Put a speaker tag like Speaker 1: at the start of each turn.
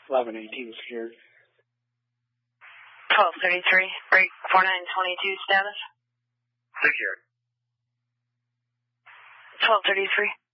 Speaker 1: 1118 secured.
Speaker 2: 1233, break 4922 status.
Speaker 3: Secured.
Speaker 2: 1233.